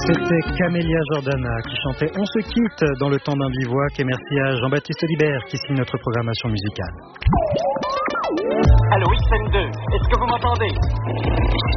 C'était Camélia Jordana qui chantait On se quitte dans le temps d'un bivouac, et merci à Jean-Baptiste Libert qui signe notre programmation musicale. Allô, XM2, est-ce que vous m'entendez ?